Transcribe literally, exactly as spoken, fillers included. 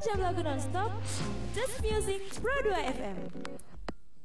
jam lagu nonstop, Just Music Pro dua F M.